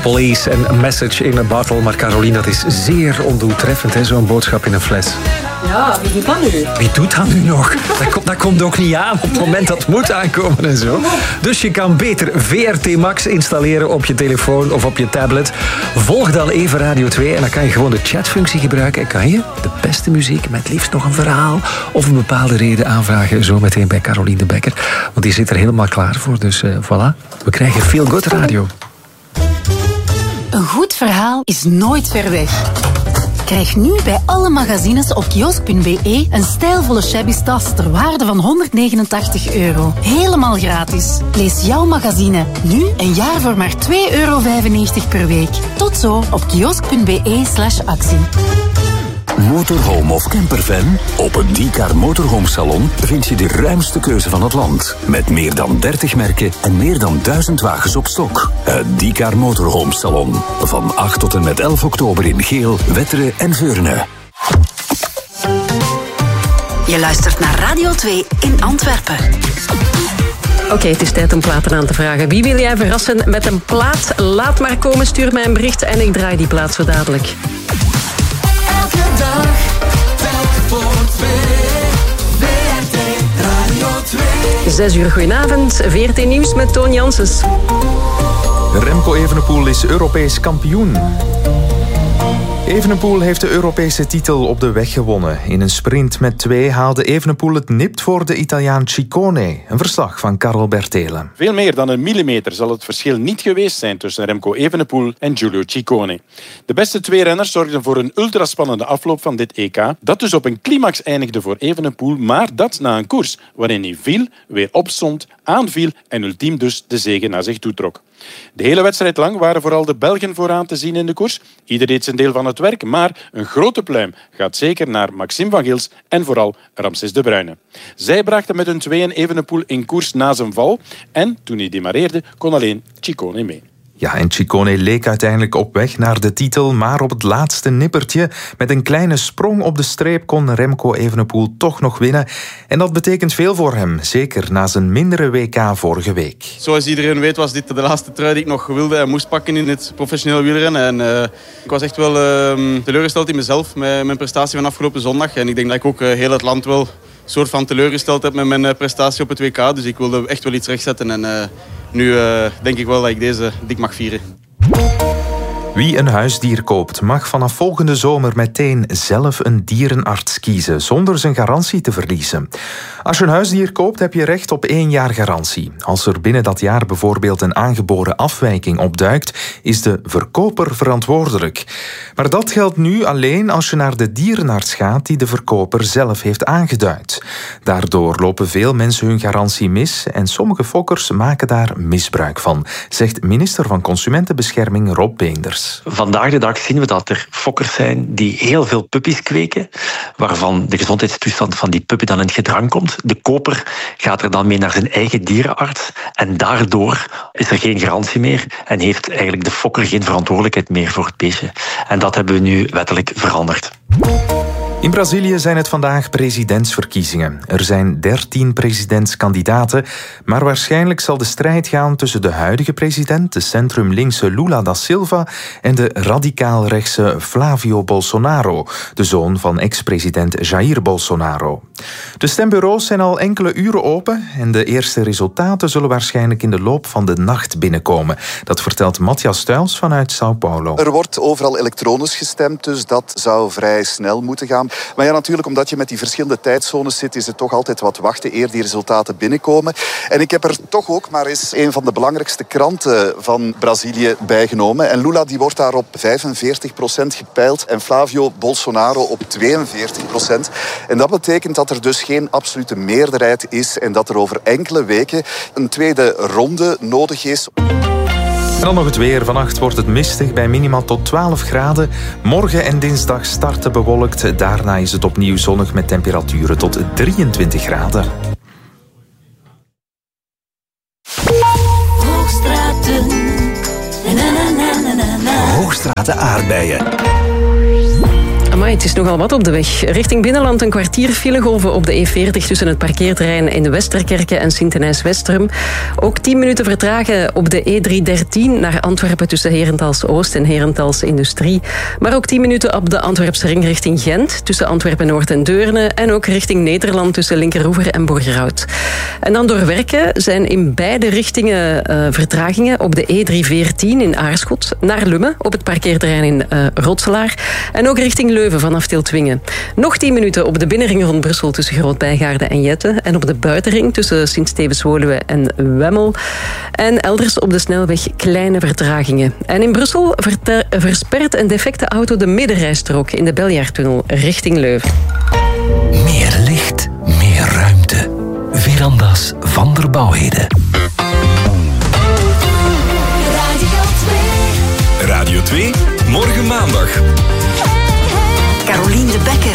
Police en A Message in a Bottle. Maar Caroline, dat is zeer ondoeltreffend, hè, zo'n boodschap in een fles. Ja, wie doet dat nu? Wie doet dat nu nog? Dat komt ook niet aan op het moment dat het moet aankomen en zo. Dus je kan beter VRT Max installeren op je telefoon of op je tablet. Volg dan even Radio 2 en dan kan je gewoon de chatfunctie gebruiken. En kan je de beste muziek met liefst nog een verhaal of een bepaalde reden aanvragen. Zo meteen bij Caroline de Bekker. Want die zit er helemaal klaar voor. Dus voilà, we krijgen Feel Good Radio. Een goed verhaal is nooit ver weg. Krijg nu bij alle magazines op kiosk.be een stijlvolle shabby tas ter waarde van €189. Helemaal gratis. Lees jouw magazine nu een jaar voor maar €2,95 per week. Tot zo op kiosk.be/actie. Motorhome of campervan? Op het Diecar Motorhome Salon vind je de ruimste keuze van het land. Met meer dan 30 merken en meer dan 1000 wagens op stok. Het Diecar Motorhome Salon. Van 8 tot en met 11 oktober in Geel, Wetteren en Veurne. Je luistert naar Radio 2 in Antwerpen. Oké, het is tijd om platen aan te vragen. Wie wil jij verrassen met een plaat? Laat maar komen, stuur mij een bericht en ik draai die plaat zo dadelijk. Elke dag, telk voor 2. VRT Radio 2. 6 uur, goedenavond. VRT Nieuws met Toon Janssens. Remco Evenepoel is Europees kampioen. Evenepoel heeft de Europese titel op de weg gewonnen. In een sprint met 2 haalde Evenepoel het nipt voor de Italiaan Ciccone. Een verslag van Karel Bertelen. Veel meer dan een millimeter zal het verschil niet geweest zijn tussen Remco Evenepoel en Giulio Ciccone. De beste 2 renners zorgden voor een ultraspannende afloop van dit EK, dat dus op een climax eindigde voor Evenepoel, maar dat na een koers waarin hij viel, weer opstond, aanviel en ultiem dus de zege naar zich toe trok. De hele wedstrijd lang waren vooral de Belgen vooraan te zien in de koers. Ieder deed zijn deel van het werk, maar een grote pluim gaat zeker naar Maxime van Gils en vooral Ramses de Bruyne. Zij brachten met hun tweeën Evenepoel in koers na zijn val en toen hij demareerde kon alleen Ciccone mee. Ja, en Ciccone leek uiteindelijk op weg naar de titel, maar op het laatste nippertje met een kleine sprong op de streep kon Remco Evenepoel toch nog winnen. En dat betekent veel voor hem, zeker na zijn mindere WK vorige week. Zoals iedereen weet was dit de laatste trui die ik nog wilde en moest pakken in het professioneel wielrennen. En ik was echt wel teleurgesteld in mezelf met mijn prestatie van afgelopen zondag. En ik denk dat ik ook heel het land wel soort van teleurgesteld heb met mijn prestatie op het WK. Dus ik wilde echt wel iets rechtzetten en nu denk ik wel dat ik deze dik mag vieren. Wie een huisdier koopt, mag vanaf volgende zomer meteen zelf een dierenarts kiezen, zonder zijn garantie te verliezen. Als je een huisdier koopt, heb je recht op 1 jaar garantie. Als er binnen dat jaar bijvoorbeeld een aangeboren afwijking opduikt, is de verkoper verantwoordelijk. Maar dat geldt nu alleen als je naar de dierenarts gaat die de verkoper zelf heeft aangeduid. Daardoor lopen veel mensen hun garantie mis en sommige fokkers maken daar misbruik van, zegt minister van Consumentenbescherming Rob Beenders. Vandaag de dag zien we dat er fokkers zijn die heel veel puppies kweken, waarvan de gezondheidstoestand van die puppy dan in het gedrang komt. De koper gaat er dan mee naar zijn eigen dierenarts en daardoor is er geen garantie meer en heeft eigenlijk de fokker geen verantwoordelijkheid meer voor het beestje. En dat hebben we nu wettelijk veranderd. In Brazilië zijn het vandaag presidentsverkiezingen. Er zijn 13 presidentskandidaten, maar waarschijnlijk zal de strijd gaan tussen de huidige president, de centrum-linkse Lula da Silva, en de radicaal-rechtse Flavio Bolsonaro, de zoon van ex-president Jair Bolsonaro. De stembureaus zijn al enkele uren open en de eerste resultaten zullen waarschijnlijk in de loop van de nacht binnenkomen. Dat vertelt Matthias Tuils vanuit Sao Paulo. Er wordt overal elektronisch gestemd, dus dat zou vrij snel moeten gaan. Maar ja, natuurlijk, omdat je met die verschillende tijdzones zit, is het toch altijd wat wachten eer die resultaten binnenkomen. En ik heb er toch ook maar eens een van de belangrijkste kranten van Brazilië bijgenomen. En Lula die wordt daar op 45% gepeild en Flavio Bolsonaro op 42%. En dat betekent dat er dus geen absolute meerderheid is en dat er over enkele weken een tweede ronde nodig is. En dan nog het weer. Vannacht wordt het mistig bij minimaal tot 12 graden. Morgen en dinsdag starten bewolkt. Daarna is het opnieuw zonnig met temperaturen tot 23 graden. Hoogstraten aardbeien. Amai, het is nogal wat op de weg. Richting binnenland een kwartier filegolven op de E40 tussen het parkeerterrein in de Westerkerke en Sint-Denijs-Westrum. Ook 10 minuten vertragen op de E313 naar Antwerpen tussen Herentals-Oost en Herentals-Industrie. Maar ook 10 minuten op de Antwerpse ring richting Gent tussen Antwerpen-Noord en Deurne. En ook richting Nederland tussen Linkeroever en Borgerhout. En dan door werken zijn in beide richtingen vertragingen op de E314 in Aarschot naar Lummen op het parkeerterrein in Rotselaar. En ook richting Leuven vanaf Tieltwingen. Nog 10 minuten op de binnenring rond Brussel tussen Groot-Bijgaarde en Jette. En op de buitenring tussen Sint-Stevens-Woluwe en Wemmel. En elders op de snelweg kleine vertragingen. En in Brussel verspert een defecte auto de middenrijstrook in de Beljaartunnel richting Leuven. Meer licht, meer ruimte. Veranda's van der Bouwheden. Radio 2, morgen maandag. Carolien de Bekker.